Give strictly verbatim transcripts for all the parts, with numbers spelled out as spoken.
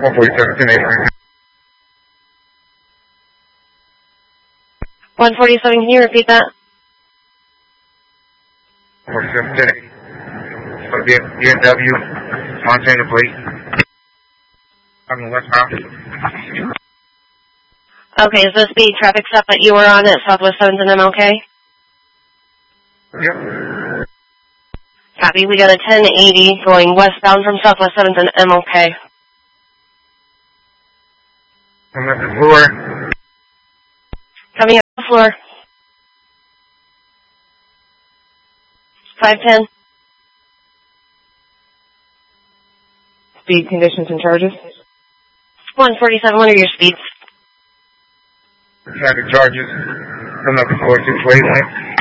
one forty-seven, ten eighty. one forty-seven, can you repeat that? one forty-seven, ten eighty. B M W, Montana plate. I'm in West House. Okay, is this the traffic stop that you were on at Southwest seventh and M L K? Yep. Copy, we got a ten eighty going westbound from Southwest seventh and M L K. I'm at the floor. Coming up the floor. five ten. Speed, conditions, and charges? one forty-seven, what are your speeds? Traffic charges. I'm at the floor, six wavelength.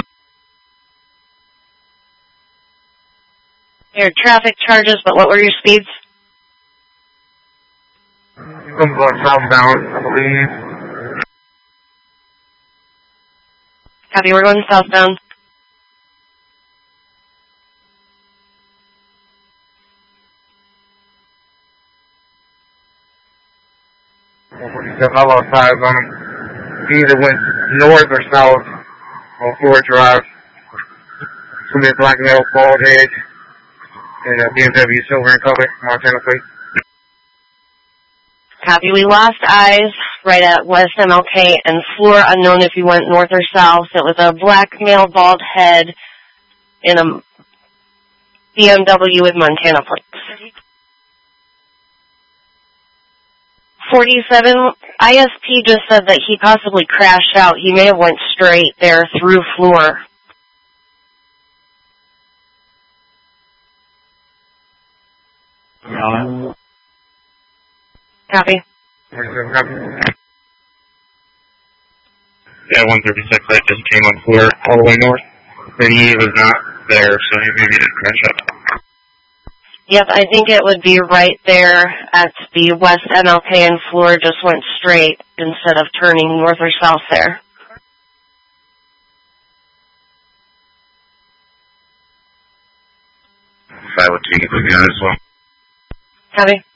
Your traffic charges, but what were your speeds? I'm going southbound, I believe. Copy, we're going southbound. one forty-seven, I lost eyes on him. He either went north or south on Florida Drive. It's going to be a black metal bald head and a B M W silver and color, Montana plate. Copy, we lost eyes right at West M L K and floor unknown if you went north or south. It was a black male bald head in a B M W with Montana plates. forty-seven, I S P just said that he possibly crashed out. He may have went straight there through floor. Yeah. Copy. Yeah, one thirty-six, I just came on floor all the way north. And he was not there, so he maybe didn't crash up. Yep, I think it would be right there at the West M L K and floor, just went straight instead of turning north or south there. five oh two, you can put me on as well. Copy.